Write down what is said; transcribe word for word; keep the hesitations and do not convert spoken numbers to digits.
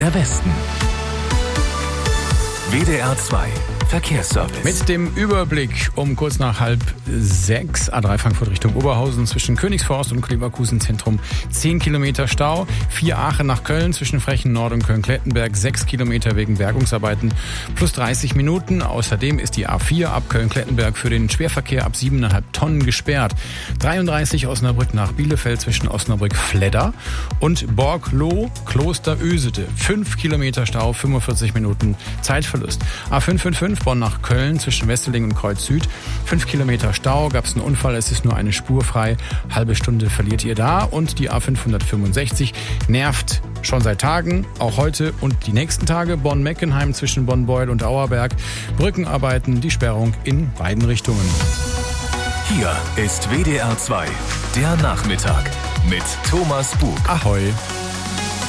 Der Westen. W D R zwei Verkehrsservice. Mit dem Überblick um kurz nach halb sechs, A drei Frankfurt Richtung Oberhausen zwischen Königsforst und Leverkusen Zentrum zehn Kilometer Stau. vier Aachen nach Köln zwischen Frechen Nord und Köln-Klettenberg sechs Kilometer wegen Bergungsarbeiten plus dreißig Minuten. Außerdem ist die A vier ab Köln-Klettenberg für den Schwerverkehr ab sieben Komma fünf Tonnen gesperrt. dreiunddreißig Osnabrück nach Bielefeld zwischen Osnabrück-Fledder und Borgloh-Klosterösede. fünf Kilometer Stau, fünfundvierzig Minuten Zeitverlust. A fünf fünf fünf Bonn nach Köln zwischen Wesseling und Kreuz Süd. fünf Kilometer Stau, gab es einen Unfall, es ist nur eine Spur frei. Halbe Stunde verliert ihr da. Und die A fünfhundertfünfundsechzig nervt schon seit Tagen, auch heute und die nächsten Tage. Bonn-Meckenheim zwischen Bonn-Beuel und Auerberg. Brückenarbeiten, die Sperrung in beiden Richtungen. Hier ist W D R zwei, der Nachmittag mit Thomas Bug. Ahoi.